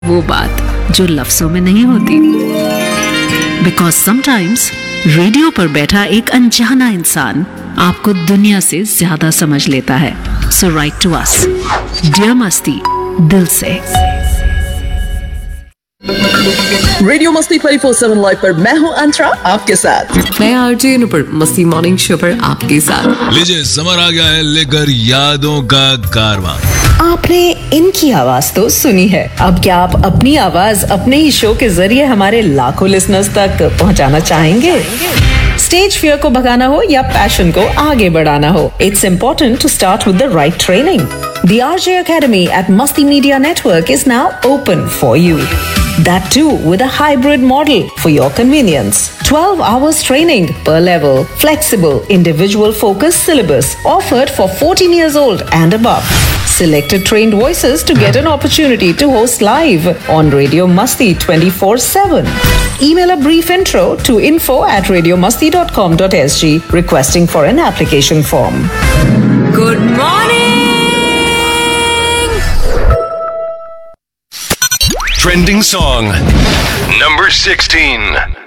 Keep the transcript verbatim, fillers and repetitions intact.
वो बात जो लफ्जों में नहीं होती। बिकॉज समटाइम्स रेडियो पर बैठा एक अनजाना इंसान आपको दुनिया से ज्यादा समझ लेता है। सो राइट टू अस, डियर मस्ती, दिल से। रेडियो मस्ती ट्वेंटी फोर सेवन लाइव पर मैं हूँ अंतरा आपके साथ। मैं आरजे नुपुर मस्ती मॉर्निंग शो पर आपके साथ। लीजिए समर आ गया है लेकर यादों का कारवां। आपने इनकी आवाज तो सुनी है, अब क्या आप अपनी आवाज अपने ही शो के जरिए हमारे लाखों लिसनर्स तक पहुंचाना चाहेंगे? स्टेज फियर को भगाना हो या पैशन को आगे बढ़ाना हो, it's important to start with the right training. The R J Academy at Masti Media Network is now open for you. That too with a hybrid model for your convenience. twelve hours training per level, flexible, individual focused syllabus offered for fourteen years old and above. Selected trained voices to get an opportunity to host live on Radio Masti twenty-four seven. Email a brief intro to info at radiomasti dot com dot s g requesting for an application form. Good morning. Trending song number sixteen.